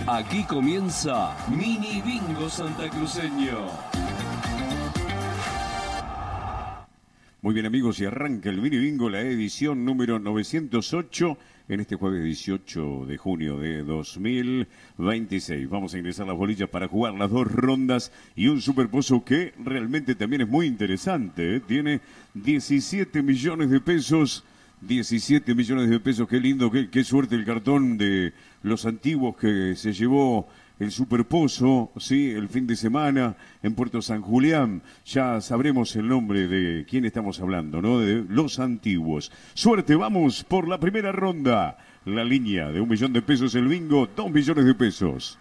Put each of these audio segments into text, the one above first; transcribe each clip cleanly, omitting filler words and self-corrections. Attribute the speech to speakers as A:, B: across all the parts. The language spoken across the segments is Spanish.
A: Aquí comienza Mini Bingo Santacruceño.
B: Muy bien, amigos, y arranca el Mini Bingo, la edición número 908, en este jueves 18 de junio de 2026. Vamos a ingresar las bolillas para jugar las dos rondas y un superpozo que realmente también es muy interesante, ¿eh? Tiene 17 millones de pesos. 17 millones de pesos, qué lindo, qué suerte el cartón de los antiguos que se llevó el Superpozo, sí, el fin de semana en Puerto San Julián. Ya sabremos el nombre de quién estamos hablando, ¿no? De los antiguos. Suerte, vamos por la primera ronda. La línea de 1 millón de pesos el bingo, 2 millones de pesos.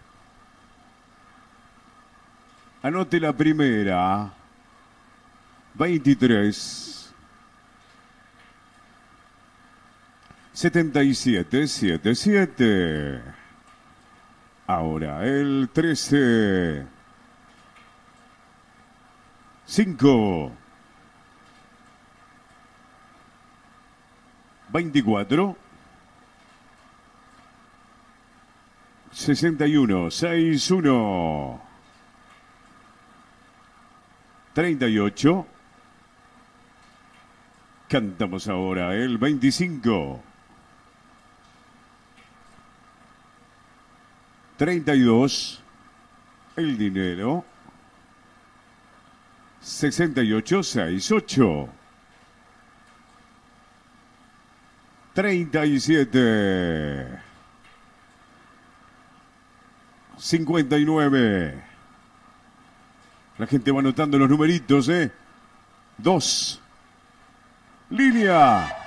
B: Anote la primera. 23. 7777. Ahora el 13. 5. 24. 61. 61. 38. Cantamos ahora el 25. 32, el dinero, 68, 68, 37, 59. La gente va anotando los numeritos, 2, línea.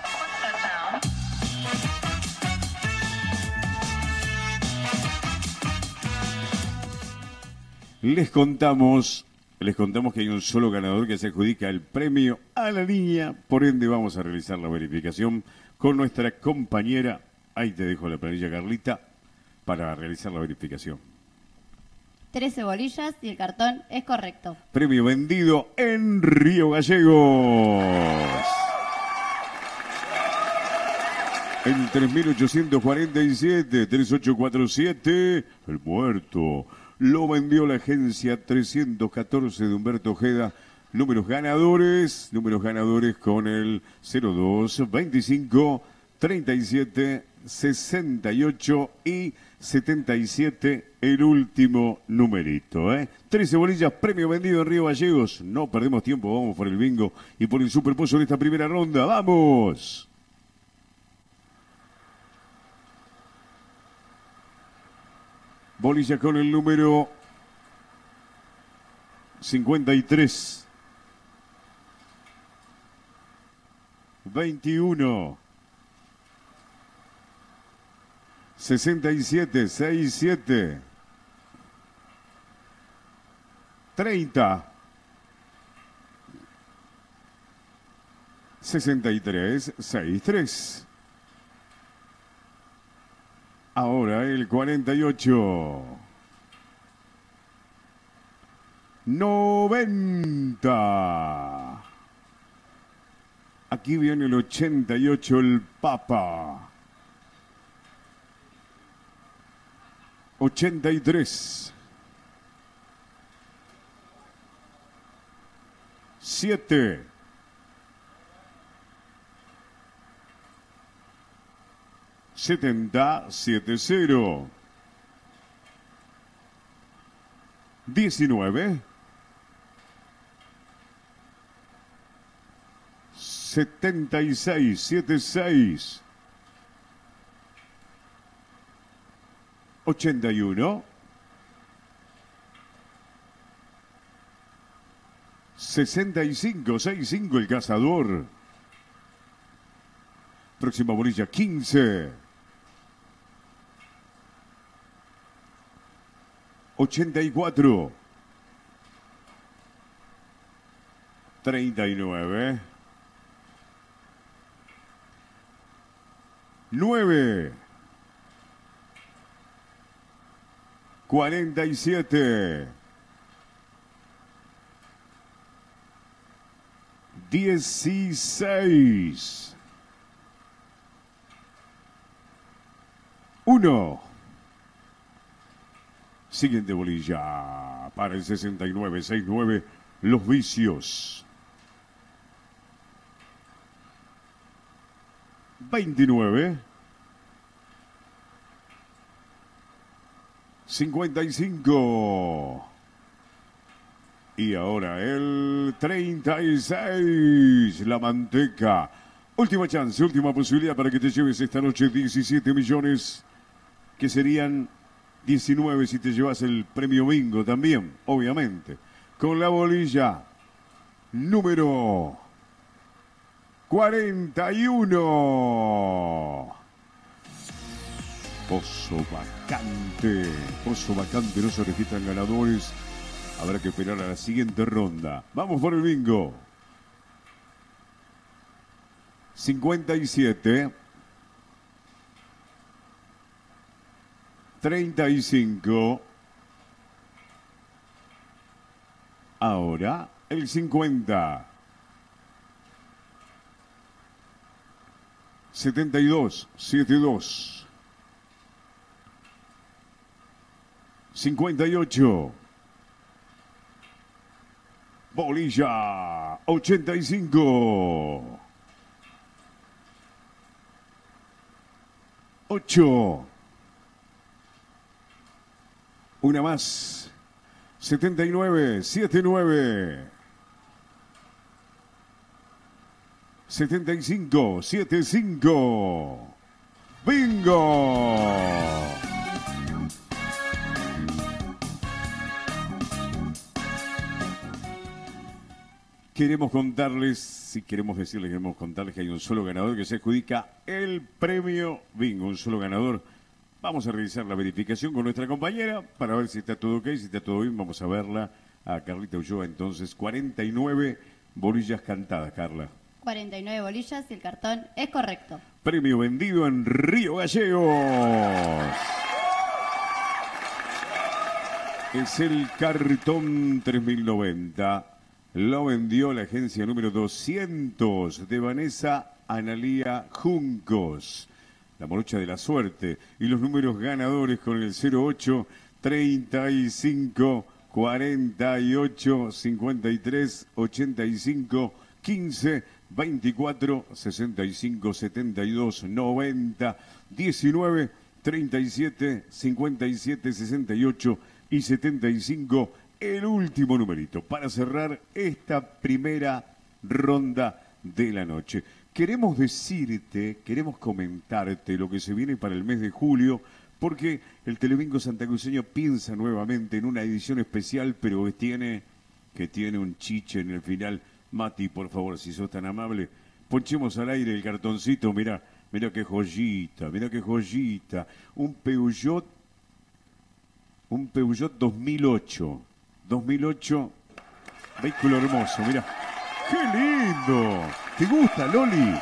B: Les contamos que hay un solo ganador que se adjudica el premio a la línea, por ende vamos a realizar la verificación con nuestra compañera. Ahí te dejo la planilla, Carlita, para realizar la verificación.
C: 13 bolillas y el cartón es correcto.
B: Premio vendido en Río Gallegos. En 3847, 3847, el muerto. Lo vendió la agencia 314 de Humberto Ojeda. Números ganadores con el 02, 25, 37, 68 y 77, el último numerito. 13 bolillas, premio vendido en Río Gallegos. No perdemos tiempo, vamos por el bingo y por el superpozo en esta primera ronda. ¡Vamos! Bolilla con el número 53, 21, 67, 67, 30, 63, 63. Ahora el 48. 90. Aquí viene el 88, el Papa. 83. 7. 70, 70. 19. 76, 76. 81. 65, 65 el cazador. Próxima bolilla, 15. 84. 39. 9. 47. 16. 1. Siguiente bolilla para el 6969, Los Vicios. 29. 55. Y ahora el 36, La Manteca. Última chance, última posibilidad para que te lleves esta noche 17 millones, que serían 19 si te llevas el premio bingo también, obviamente. Con la bolilla número 41. Pozo vacante. Pozo vacante, no se registran ganadores. Habrá que esperar a la siguiente ronda. Vamos por el bingo. 57. 35. Ahora el 50. 72. 72. 58. Bolilla 85. 8. Una más. 79. 79. 75. 75. ¡Bingo! Queremos contarles que hay un solo ganador que se adjudica el premio bingo, un solo ganador. Vamos a realizar la verificación con nuestra compañera para ver si está todo ok, si está todo bien. Vamos a verla a Carlita Ulloa. Entonces, 49 bolillas cantadas, Carla.
C: 49 bolillas y el cartón es correcto.
B: Premio vendido en Río Gallegos. Es el cartón 3090. Lo vendió la agencia número 200 de Vanessa Analía Juncos. La morocha de la suerte. Y los números ganadores con el 08, 35, 48, 53, 85, 15, 24, 65, 72, 90, 19, 37, 57, 68 y 75. El último numerito para cerrar esta primera ronda de la noche. Queremos comentarte lo que se viene para el mes de julio, porque el Telebingo santacruceño piensa nuevamente en una edición especial, pero que tiene un chiche en el final. Mati, por favor, si sos tan amable, ponchemos al aire el cartoncito. Mirá qué joyita, un Peugeot 2008. 2008, vehículo hermoso, mira. ¡Qué lindo! ¿Te gusta, Loli?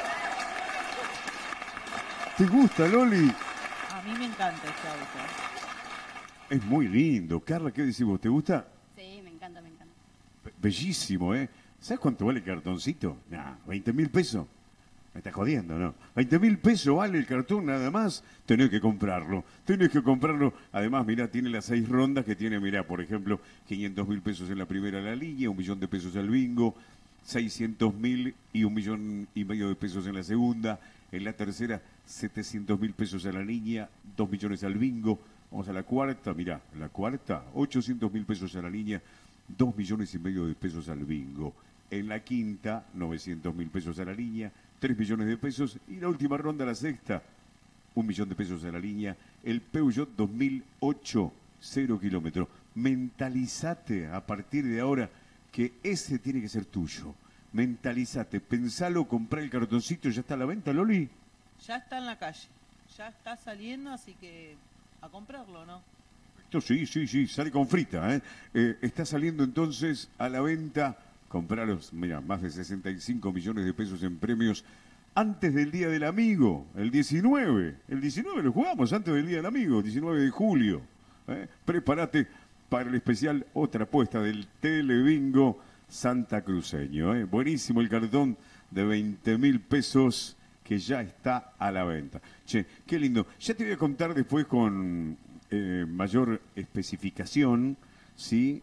B: ¿Te gusta, Loli?
D: A mí me encanta este auto.
B: Es muy lindo. Carla, ¿qué decís vos? ¿Te gusta?
C: Sí, me encanta.
B: Bellísimo, ¿eh? ¿Sabes cuánto vale el cartoncito? Nah, 20.000 pesos. Me estás jodiendo, ¿no? 20.000 pesos vale el cartón nada más. Tenés que comprarlo. Además, mirá, tiene las 6 rondas que tiene, mirá, por ejemplo, 500.000 pesos en la primera la línea, 1 millón de pesos al bingo, 600.000 y 1,5 millones de pesos en la segunda. En la tercera, 700.000 pesos a la línea, 2 millones al bingo. Vamos a la cuarta, mirá, la cuarta, 800.000 pesos a la línea, 2,5 millones de pesos al bingo. En la quinta, 900.000 pesos a la línea, 3 millones de pesos. Y la última ronda, la sexta, 1 millón de pesos a la línea. El Peugeot 2008, 0 kilómetros. Mentalizate a partir de ahora que ese tiene que ser tuyo. Mentalizate, pensalo, comprá el cartoncito. ¿Ya está a la venta, Loli?
D: Ya está en la calle, ya está saliendo, así que a comprarlo, ¿no?
B: Esto sí, sale con frita, ¿eh? Está saliendo entonces a la venta. Compraros, mira, más de 65 millones de pesos en premios antes del Día del Amigo, el 19. El 19 lo jugamos antes del Día del Amigo, 19 de julio. Prepárate para el especial, otra apuesta del Telebingo santacruceño. Buenísimo el cartón de 20.000 pesos que ya está a la venta. Che, qué lindo. Ya te voy a contar después con mayor especificación, ¿sí?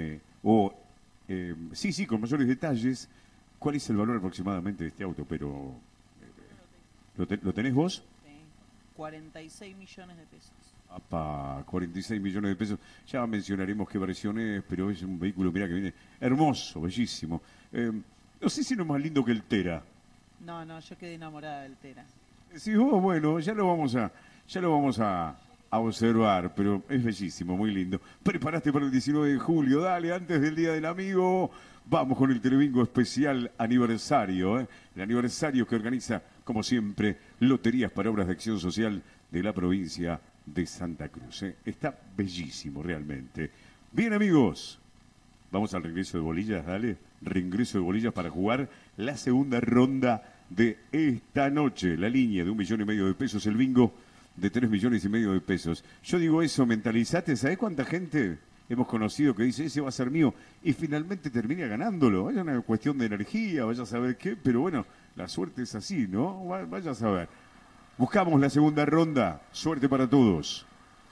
B: Sí, con mayores detalles, ¿cuál es el valor aproximadamente de este auto? Pero, ¿lo tenés vos?
D: Sí, 46 millones de pesos.
B: Apa, 46 millones de pesos. Ya mencionaremos qué versión es, pero es un vehículo, mira que viene hermoso, bellísimo. No sé si no es más lindo que el Tera.
D: No, yo quedé enamorada del Tera.
B: Sí, bueno, ya lo vamos a observar, pero es bellísimo, muy lindo. Preparaste para el 19 de julio, dale, antes del Día del Amigo, vamos con el Telebingo especial aniversario, el aniversario que organiza, como siempre, Loterías para Obras de Acción Social de la provincia de Santa Cruz. Está bellísimo, realmente. Bien, amigos, vamos al reingreso de bolillas, dale, reingreso de bolillas para jugar la segunda ronda de esta noche. La línea de 1,5 millones de pesos, el bingo de 3,5 millones de pesos. Yo digo eso, mentalizate, ¿sabés cuánta gente hemos conocido que dice, ese va a ser mío? Y finalmente termina ganándolo. Es una cuestión de energía, vaya a saber qué, pero bueno, la suerte es así, ¿no? Vaya a saber. Buscamos la segunda ronda. Suerte para todos.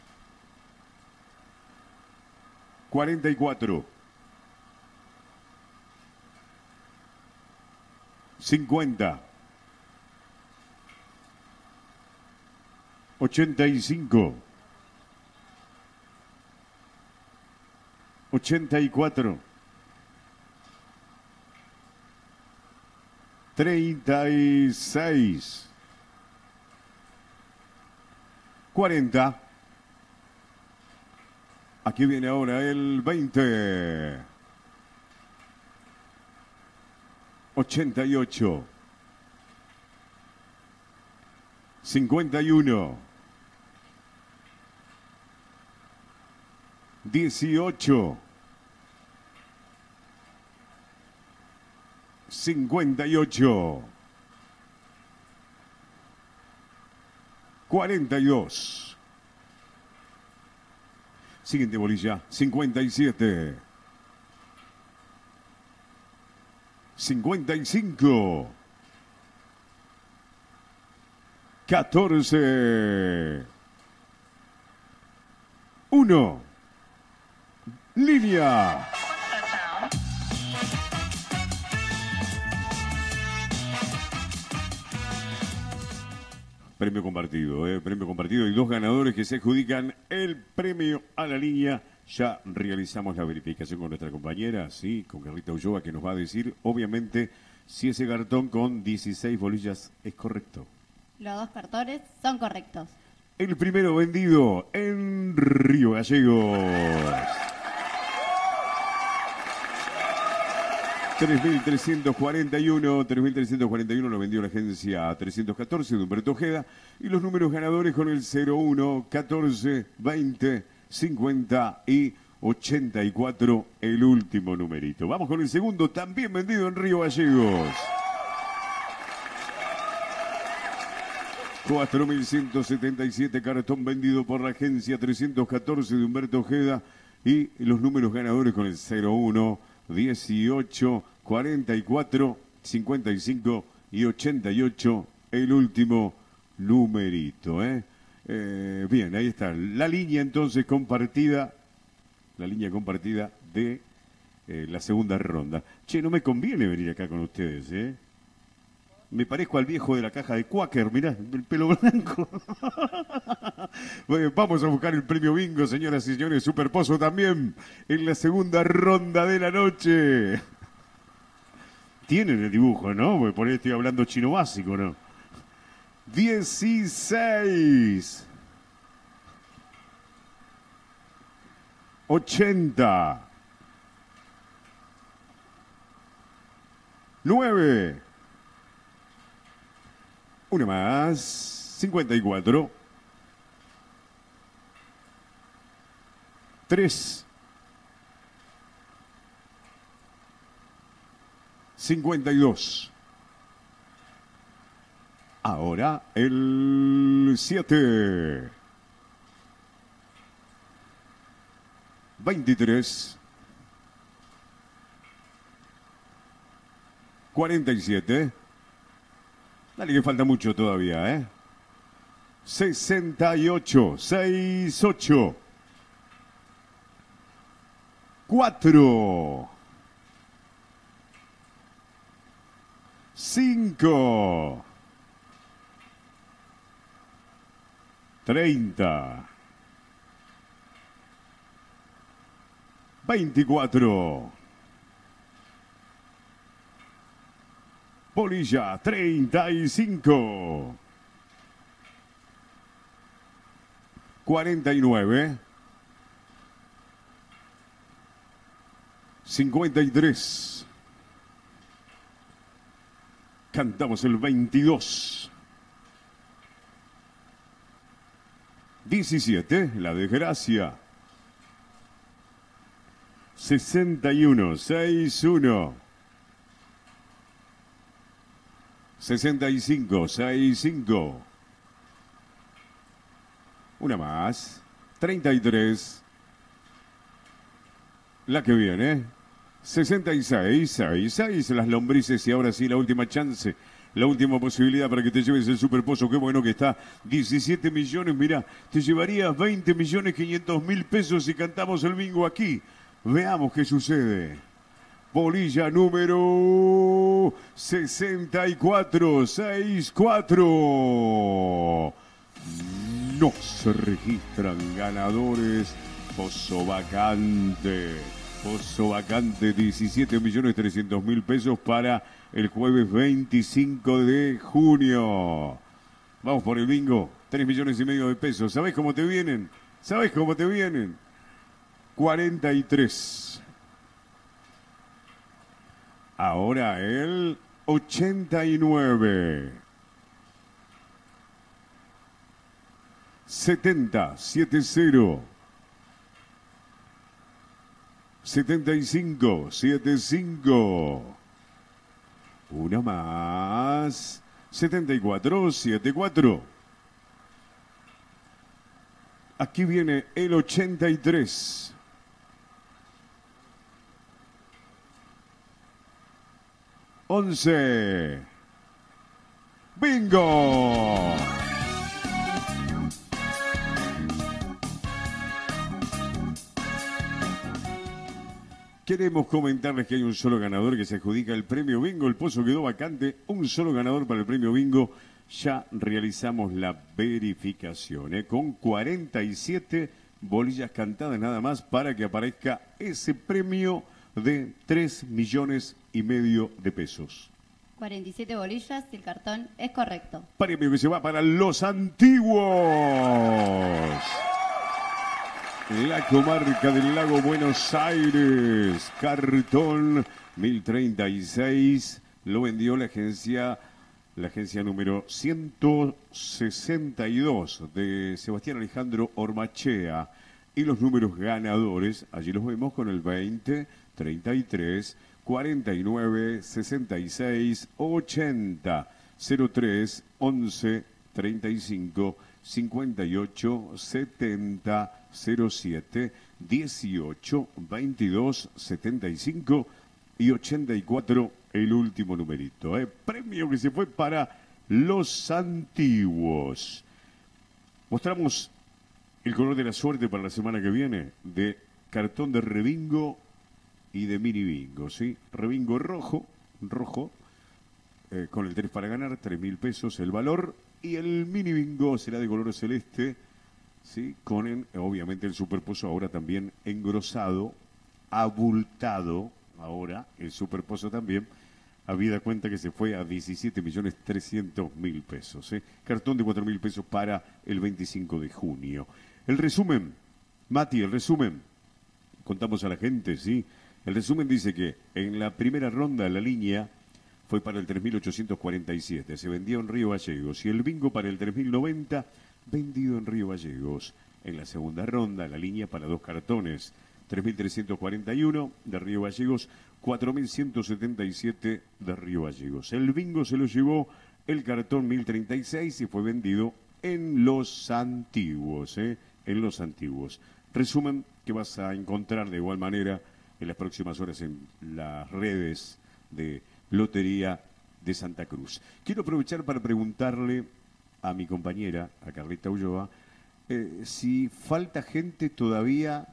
B: 44. 50. 85. 84. 36. 40. Aquí viene ahora el 20. 88. 51. 18. 58. 42. Siguiente bolilla. 57. 55. 14. 1. Línea. Premio compartido y 2 ganadores que se adjudican el premio a la línea. Ya realizamos la verificación con nuestra compañera, sí, con Carlita Ulloa, que nos va a decir, obviamente, si ese cartón con 16 bolillas es correcto.
C: Los 2 cartones son correctos.
B: El primero vendido en Río Gallegos. 3.341 lo vendió la agencia 314 de Humberto Ojeda. Y los números ganadores con el 01, 14, 20, 50 y 84, el último numerito. Vamos con el segundo, también vendido en Río Gallegos. 4.177 cartón vendido por la agencia 314 de Humberto Ojeda. Y los números ganadores con el 01, 18, 44, 55 y 88, el último numerito. Bien, ahí está. La línea entonces compartida, de la segunda ronda. Che, no me conviene venir acá con ustedes, Me parezco al viejo de la caja de Quaker, mirá, el pelo blanco. Bueno, vamos a buscar el premio bingo, señoras y señores. Superpozo también en la segunda ronda de la noche. Tienen el dibujo, ¿no? Porque por ahí estoy hablando chino básico, ¿no? 16. 80. 9. Una más. 54. 3. 52. Ahora el 7. 23. 47. Dale que falta mucho todavía, 68, 68. 4. 5. 30. 24. Polilla, 35. 49. 53. Cantamos el 22. 17, la desgracia. 61, 61. 65, 65. Una más. 33. La que viene. 66, 66. Las lombrices y ahora sí la última chance. La última posibilidad para que te lleves el superpozo. Qué bueno que está. 17 millones. Mira, te llevarías 20.500.000 pesos si cantamos el bingo aquí. Veamos qué sucede. Polilla número 6464. No se registran ganadores. Pozo vacante. Pozo vacante, 17.300.000 pesos para el jueves 25 de junio. Vamos por el bingo. 3,5 millones de pesos. ¿Sabés cómo te vienen? ¿Sabés cómo te vienen? 43. Ahora el 89. 70, 70. 75, 75. Una más. 74, 74. Aquí viene el 83. 11. ¡Bingo! Queremos comentarles que hay un solo ganador que se adjudica el premio bingo. El pozo quedó vacante. Un solo ganador para el premio bingo. Ya realizamos la verificación, con 47 bolillas cantadas nada más para que aparezca ese premio de 3,5 millones de pesos.
C: 47 bolillas y el cartón es correcto.
B: Premio que se va para los antiguos. La comarca del Lago Buenos Aires. Cartón 1036. Lo vendió la agencia número 162 de Sebastián Alejandro Ormachea. Y los números ganadores, allí los vemos con el 20, 33, 49, 66, 80, 03, 11, 35, 58, 70, 07, 18, 22, 75 y 84, el último numerito. Premio que se fue para los antiguos. Mostramos el color de la suerte para la semana que viene de cartón de rebingo y de mini bingo, ¿sí? Rebingo rojo, con el 3 para ganar, 3.000 pesos el valor. Y el mini bingo será de color celeste, ¿sí? Con obviamente el superpozo ahora también engrosado, abultado, ahora el superpozo también, habida cuenta que se fue a 17.300.000 pesos, ¿sí? Cartón de 4.000 pesos para el 25 de junio. El resumen, Mati, el resumen, contamos a la gente, ¿sí? El resumen dice que en la primera ronda la línea fue para el 3.847, se vendió en Río Gallegos, y el bingo para el 3.090, vendido en Río Gallegos. En la segunda ronda, la línea para 2 cartones, 3.341 de Río Gallegos, 4.177 de Río Gallegos. El bingo se lo llevó el cartón 1036 y fue vendido en los antiguos, en los antiguos. Resumen que vas a encontrar de igual manera en las próximas horas en las redes de Lotería de Santa Cruz. Quiero aprovechar para preguntarle a mi compañera, a Carlita Ulloa, si falta gente todavía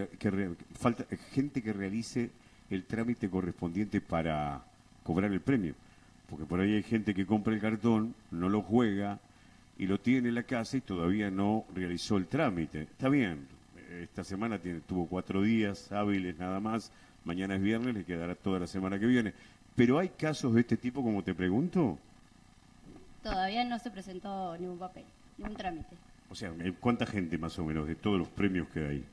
B: falta gente que realice el trámite correspondiente para cobrar el premio. Porque por ahí hay gente que compra el cartón, no lo juega y lo tiene en la casa y todavía no realizó el trámite. Está bien, esta semana tuvo 4 días hábiles nada más, mañana es viernes, le quedará toda la semana que viene. Pero ¿hay casos de este tipo, como te pregunto?
C: Todavía no se presentó ningún papel, ningún trámite.
B: O sea, ¿cuánta gente más o menos de todos los premios que hay?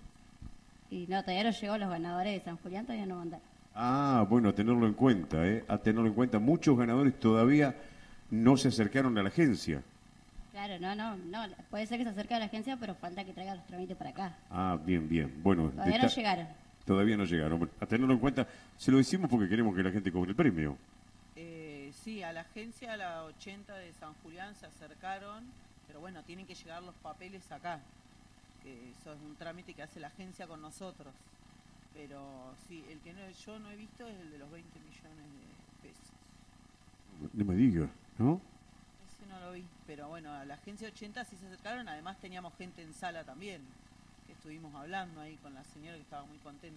C: Y no, todavía no llegó los ganadores de San Julián, todavía no mandaron.
B: Ah, bueno, a tenerlo en cuenta, a tenerlo en cuenta. Muchos ganadores todavía no se acercaron a la agencia.
C: Claro, no, puede ser que se acerque a la agencia, pero falta que traiga los trámites para acá.
B: Ah, bien. Bueno,
C: Todavía no llegaron.
B: Todavía no llegaron. Bueno, a tenerlo en cuenta, se lo decimos porque queremos que la gente cobre el premio.
D: Sí, a la agencia, a la 80 de San Julián se acercaron, pero bueno, tienen que llegar los papeles acá. Que eso es un trámite que hace la agencia con nosotros. Pero sí, el que yo no he visto es el de los 20 millones de pesos.
B: No me digas, ¿no?
D: Ese no lo vi, pero bueno, a la agencia 80 sí se acercaron, además teníamos gente en sala también, que estuvimos hablando ahí con la señora que estaba muy contenta.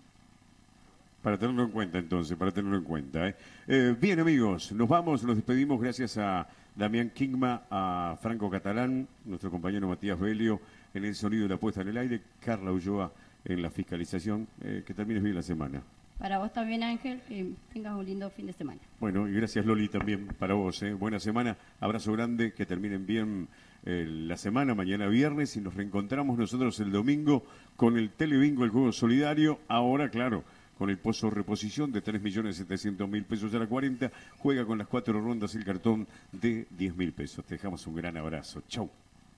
B: Para tenerlo en cuenta entonces, para tenerlo en cuenta. Bien amigos, nos despedimos gracias a Damián Kingma, a Franco Catalán, nuestro compañero Matías Belio en el sonido de la puesta en el aire, Carla Ulloa en la fiscalización. Que termines bien la semana.
C: Para vos también, Ángel, que tengas un lindo fin de semana.
B: Bueno, y gracias Loli también para vos. Buena semana, abrazo grande, que terminen bien la semana, mañana viernes, y nos reencontramos nosotros el domingo con el Telebingo, el juego solidario. Ahora, claro, con el pozo reposición de 3.700.000 pesos a la 40, juega con las 4 rondas el cartón de 10.000 pesos. Te dejamos un gran abrazo. Chau.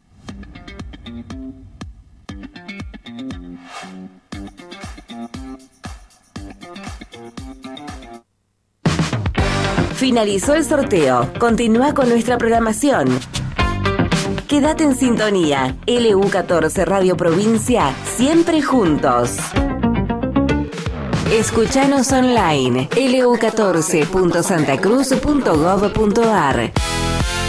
E: Finalizó el sorteo. Continúa con nuestra programación. Quédate en sintonía. LU14 Radio Provincia, siempre juntos. Escuchanos online. lu14.santacruz.gov.ar